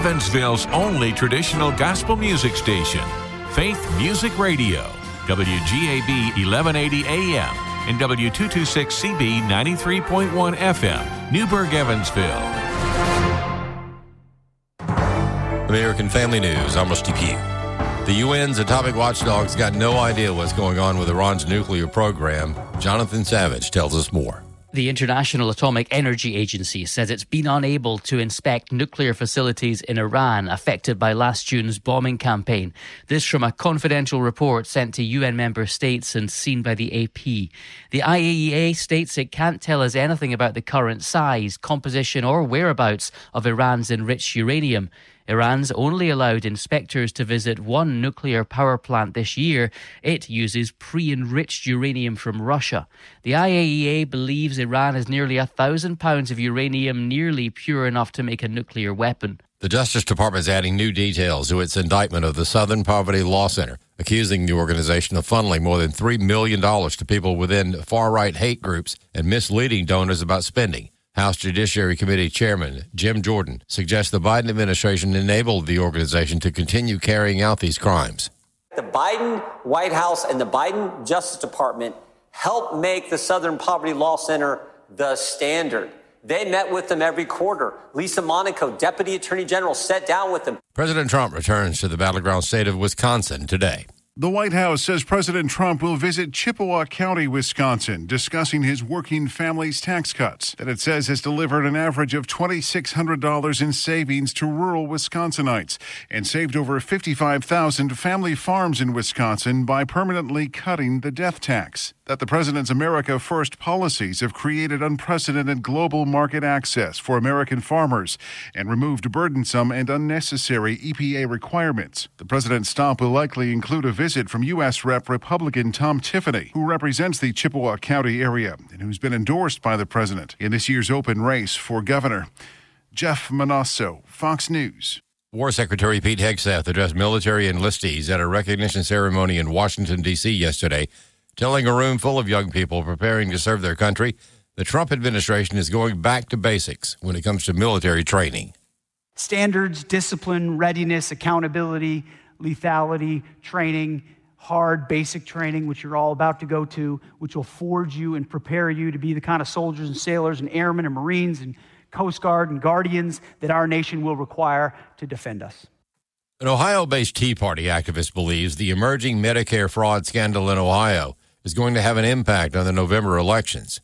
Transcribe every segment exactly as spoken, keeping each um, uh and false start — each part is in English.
Evansville's only traditional gospel music station, Faith Music Radio, W G A B eleven eighty A M and W two twenty-six C B ninety-three point one F M, Newburgh, Evansville. American Family News, I'm Rusty Pugh. The U N's atomic watchdogs got no idea what's going on with Iran's nuclear program. Jonathan Savage tells us more. The International Atomic Energy Agency says it's been unable to inspect nuclear facilities in Iran affected by last June's bombing campaign. This from a confidential report sent to U N member states and seen by the A P. The I A E A states it can't tell us anything about the current size, composition or whereabouts of Iran's enriched uranium. Iran's only allowed inspectors to visit one nuclear power plant this year. It uses pre-enriched uranium from Russia. The I A E A believes Iran has nearly a thousand pounds of uranium nearly pure enough to make a nuclear weapon. The Justice Department is adding new details to its indictment of the Southern Poverty Law Center, accusing the organization of funneling more than three million dollars to people within far-right hate groups and misleading donors about spending. House Judiciary Committee Chairman Jim Jordan suggests the Biden administration enabled the organization to continue carrying out these crimes. The Biden White House and the Biden Justice Department helped make the Southern Poverty Law Center the standard. They met with them every quarter. Lisa Monaco, Deputy Attorney General, sat down with them. President Trump returns to the battleground state of Wisconsin today. The White House says President Trump will visit Chippewa County, Wisconsin, discussing his working family's tax cuts that it says has delivered an average of two thousand six hundred dollars in savings to rural Wisconsinites and saved over fifty-five thousand family farms in Wisconsin by permanently cutting the death tax. That the president's America First policies have created unprecedented global market access for American farmers and removed burdensome and unnecessary E P A requirements. The president's stop will likely include a visit from U S Rep Republican Tom Tiffany, who represents the Chippewa County area and who's been endorsed by the president in this year's open race for governor. Jeff Manasso, Fox News. War Secretary Pete Hegseth addressed military enlistees at a recognition ceremony in Washington, D C yesterday, telling a room full of young people preparing to serve their country, the Trump administration is going back to basics when it comes to military training. Standards, discipline, readiness, accountability, lethality, training, hard basic training, which you're all about to go to, which will forge you and prepare you to be the kind of soldiers and sailors and airmen and Marines and Coast Guard and Guardians that our nation will require to defend us. An Ohio-based Tea Party activist believes the emerging Medicare fraud scandal in Ohio is going to have an impact on the November elections.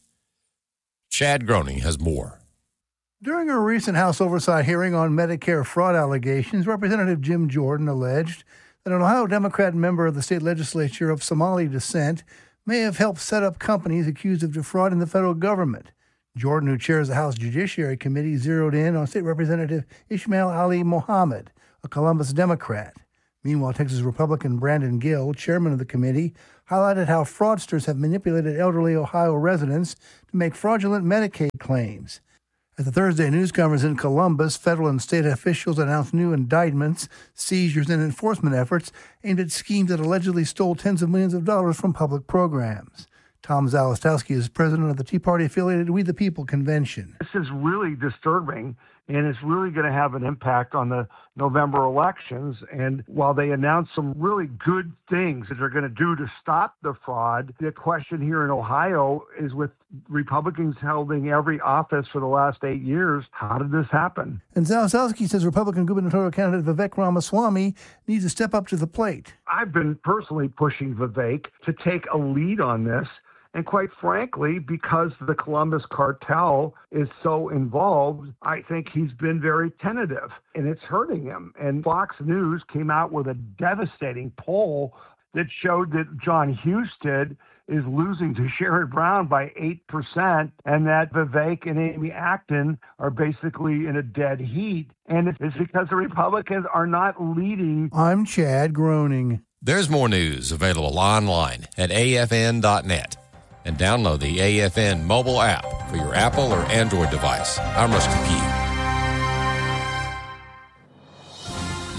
Chad Groening has more. During a recent House oversight hearing on Medicare fraud allegations, Representative Jim Jordan alleged that an Ohio Democrat member of the state legislature of Somali descent may have helped set up companies accused of defrauding the federal government. Jordan, who chairs the House Judiciary Committee, zeroed in on State Representative Ishmael Ali Mohammed, a Columbus Democrat. Meanwhile, Texas Republican Brandon Gill, chairman of the committee, highlighted how fraudsters have manipulated elderly Ohio residents to make fraudulent Medicaid claims. At the Thursday news conference in Columbus, federal and state officials announced new indictments, seizures, and enforcement efforts aimed at schemes that allegedly stole tens of millions of dollars from public programs. Tom Zalastowski is president of the Tea Party-affiliated We the People convention. This is really disturbing, and it's really going to have an impact on the November elections. And while they announced some really good things that they're going to do to stop the fraud, the question here in Ohio is, with Republicans holding every office for the last eight years, how did this happen? And Zalastowski says Republican gubernatorial candidate Vivek Ramaswamy needs to step up to the plate. I've been personally pushing Vivek to take a lead on this. And quite frankly, because the Columbus cartel is so involved, I think he's been very tentative, and it's hurting him. And Fox News came out with a devastating poll that showed that John Husted is losing to Sherrod Brown by eight percent, and that Vivek and Amy Acton are basically in a dead heat. And it's because the Republicans are not leading. I'm Chad Groening. There's more news available online at A F N dot net. And download the A F N mobile app for your Apple or Android device. I'm Rusty Pugh.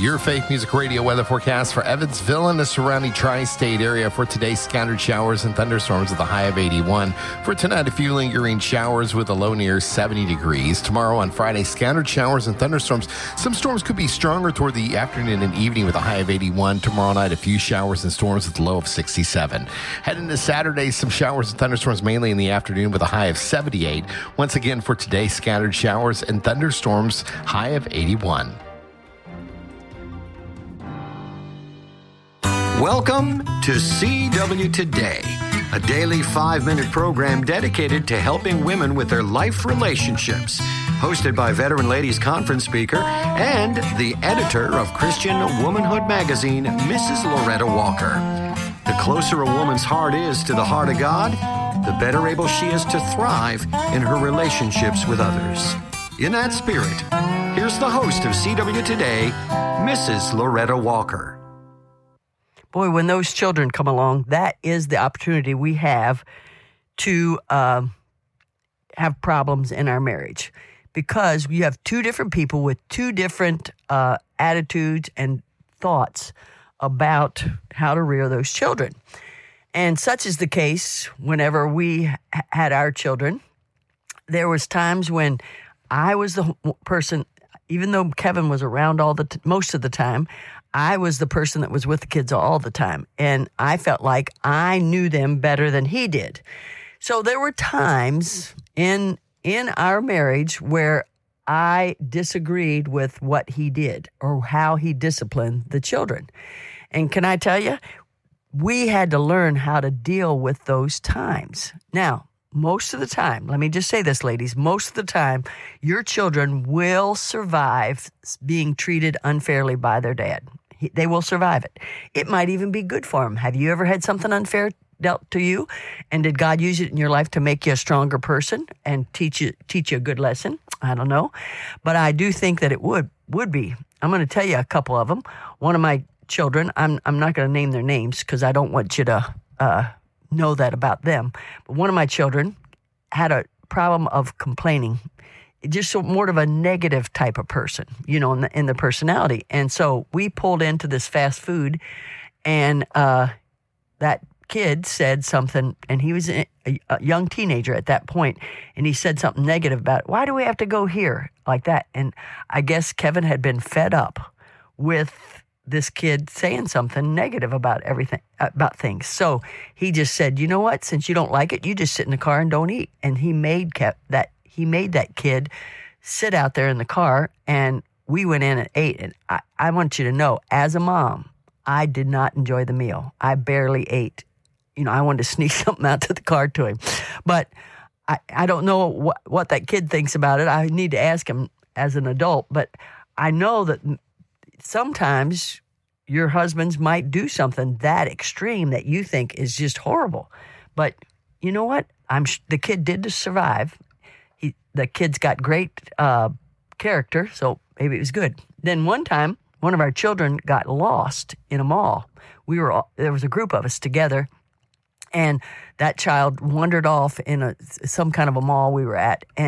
Your Faith Music Radio weather forecast for Evansville and the surrounding tri-state area for today. Scattered showers and thunderstorms with a high of eighty-one. For tonight, a few lingering showers with a low near seventy degrees. Tomorrow on Friday, scattered showers and thunderstorms. Some storms could be stronger toward the afternoon and evening with a high of eighty-one. Tomorrow night, a few showers and storms with a low of sixty-seven. Heading to Saturday, some showers and thunderstorms mainly in the afternoon with a high of seventy-eight. Once again for today, scattered showers and thunderstorms, high of eighty-one. Welcome to C W Today, a daily five-minute program dedicated to helping women with their life relationships. Hosted by Veteran Ladies Conference speaker and the editor of Christian Womanhood magazine, Missus Loretta Walker. The closer a woman's heart is to the heart of God, the better able she is to thrive in her relationships with others. In that spirit, here's the host of C W Today, Missus Loretta Walker. Boy, when those children come along, that is the opportunity we have to uh, have problems in our marriage, because you have two different people with two different uh, attitudes and thoughts about how to rear those children. And such is the case whenever we ha- had our children. There was times when I was the person, even though Kevin was around all the t- most of the time, I was the person that was with the kids all the time, and I felt like I knew them better than he did. So there were times in in our marriage where I disagreed with what he did or how he disciplined the children. And can I tell you, we had to learn how to deal with those times. Now, most of the time, let me just say this, ladies, most of the time, your children will survive being treated unfairly by their dad. They will survive it. It might even be good for them. Have you ever had something unfair dealt to you? And did God use it in your life to make you a stronger person and teach you teach you a good lesson? I don't know. But I do think that it would would be. I'm going to tell you a couple of them. One of my children, I'm I'm not going to name their names because I don't want you to uh, know that about them. But one of my children had a problem of complaining. Just so more of a negative type of person, you know, in the, in the personality. And so we pulled into this fast food, and uh, that kid said something, and he was a, a young teenager at that point, and he said something negative about it. Why do we have to go here like that? And I guess Kevin had been fed up with this kid saying something negative about everything, about things. So he just said, you know what? Since you don't like it, you just sit in the car and don't eat. And he made Kev that. He made that kid sit out there in the car, and we went in and ate. And I, I want you to know, as a mom, I did not enjoy the meal. I barely ate. You know, I wanted to sneak something out to the car to him. But I, I don't know what, what that kid thinks about it. I need to ask him as an adult. But I know that sometimes your husbands might do something that extreme that you think is just horrible. But you know what? I'm the kid did survive. He, the kid's got great uh, character, so maybe it was good. Then one time, one of our children got lost in a mall. We were all, there was a group of us together, and that child wandered off in a some kind of a mall we were at, and